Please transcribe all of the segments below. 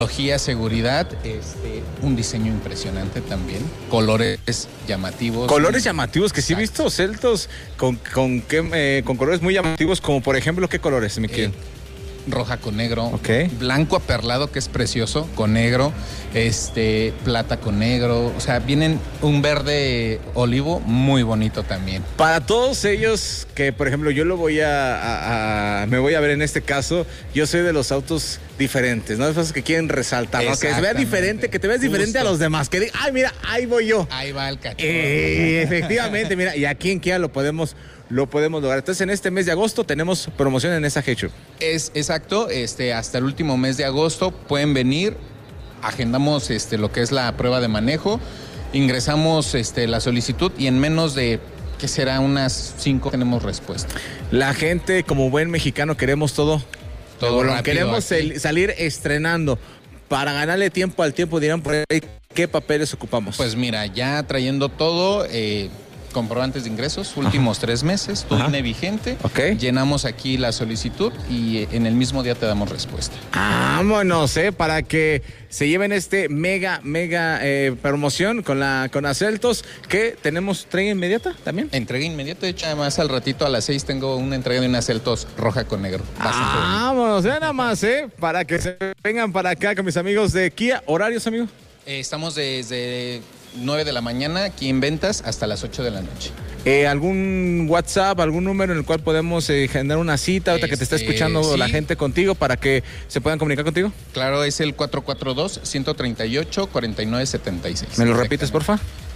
seguridad, un diseño impresionante también, colores llamativos. Colores llamativos, que sí he Exacto. visto Celtos con colores muy llamativos, como por ejemplo, ¿qué colores, mi querido? Roja con negro, Ok. blanco aperlado, que es precioso, con negro, plata con negro, o sea, vienen un verde olivo muy bonito también. Para todos ellos que, por ejemplo, yo lo voy me voy a ver en este caso, yo soy de los autos diferentes, ¿no? Esos que quieren resaltar, ¿no? Que se vea Exactamente. diferente, que te veas diferente a Justo. los demás, que diga, ay, mira, ahí voy yo. Ahí va el cachorro. Efectivamente, mira, y aquí en Kia lo podemos lograr. Entonces, en este mes de agosto tenemos promoción en esa Hatcher. Es exacto, hasta el último mes de agosto pueden venir, agendamos lo que es la prueba de manejo, ingresamos la solicitud y en menos de, ¿qué será? Unas 5 tenemos respuesta. La gente, como buen mexicano, queremos todo. Todo rápido queremos aquí. salir estrenando. Para ganarle tiempo al tiempo, dirán por ahí, ¿qué papeles ocupamos? Pues mira, ya trayendo todo, comprobantes de ingresos, últimos 3 meses, tu Ajá. INE vigente, Ok. llenamos aquí la solicitud y en el mismo día te damos respuesta. Vámonos, para que se lleven mega promoción con Aceltos, que tenemos entrega inmediata también. Entrega inmediata, de hecho, además al ratito a las 6 tengo una entrega de una Celtos roja con negro. Bastante bonita. Vámonos, nada más, para que se vengan para acá con mis amigos de Kia. ¿Horarios, amigo? Estamos desde 9 de la mañana aquí en ventas hasta las 8 de la noche. ¿Algún WhatsApp, algún número en el cual podemos generar una cita ahorita que te está escuchando sí. la gente contigo para que se puedan comunicar contigo? Claro, es el 442-138-4976. ¿Me lo repites, porfa?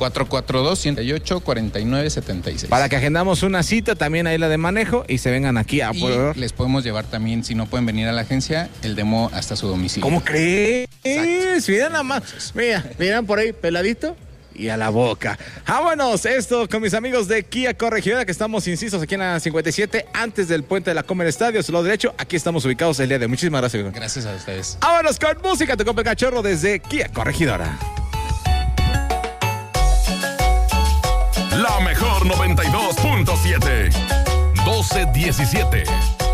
442-138-4976. Para que agendamos una cita, también ahí la de manejo, y se vengan aquí a Y poder. les podemos llevar también, si no pueden venir a la agencia, el demo hasta su domicilio. ¿Cómo crees? Exacto. Mira nada más. Miran por ahí, peladito. Y a la boca. Vámonos, esto con mis amigos de Kia Corregidora, que estamos incisos aquí en la 57, antes del puente de la Comer Estadio, su lado derecho. Aquí estamos ubicados el día de hoy. Muchísimas gracias, amigo. Gracias a ustedes. Vámonos con música, te compra el cachorro desde Kia Corregidora. La mejor 92.7. 12-17.